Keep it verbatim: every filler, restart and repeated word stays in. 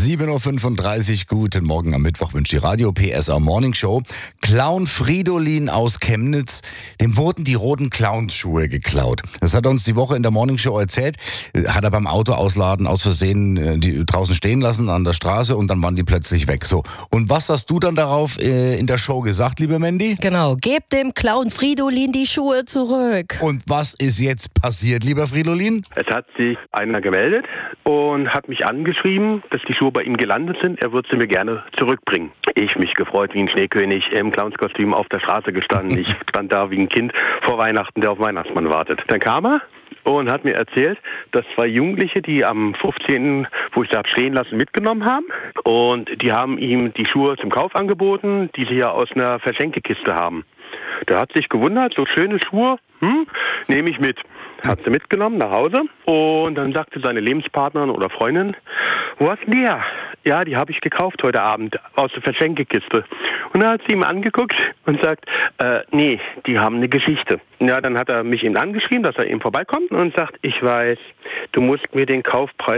sieben Uhr fünfunddreißig, guten Morgen am Mittwoch wünscht die Radio P S A Morning Show. Clown Fridolin aus Chemnitz, dem wurden die roten Clownsschuhe geklaut. Das hat er uns die Woche in der Morning Show erzählt. Hat er beim Auto ausladen aus Versehen die draußen stehen lassen an der Straße und dann waren die plötzlich weg. So. Und was hast du dann darauf äh, in der Show gesagt, liebe Mandy? Genau, gebt dem Clown Fridolin die Schuhe zurück. Und was ist jetzt passiert, lieber Fridolin? Es hat sich einer gemeldet und hat mich angeschrieben, dass die Schuhe bei ihm gelandet sind. Er würde sie mir gerne zurückbringen. Ich mich gefreut wie ein Schneekönig im Clownskostüm auf der Straße gestanden. Ich stand da wie ein Kind vor Weihnachten, der auf Weihnachtsmann wartet. Dann kam er und hat mir erzählt, dass zwei Jugendliche, die am fünfzehnten, wo ich sie habe stehen lassen, mitgenommen haben. Und die haben ihm die Schuhe zum Kauf angeboten, die sie ja aus einer Verschenkekiste haben. Der hat sich gewundert, so schöne Schuhe, hm, nehme ich mit. Hat sie mitgenommen nach Hause und dann sagte seine Lebenspartnerin oder Freundin, wo hast du die her? Ja, die habe ich gekauft heute Abend aus der Verschenkekiste. Und dann hat sie ihm angeguckt und sagt, äh, nee, die haben eine Geschichte. Ja, dann hat er mich eben angeschrieben, dass er eben vorbeikommt und sagt, ich weiß, du musst mir den Kaufpreis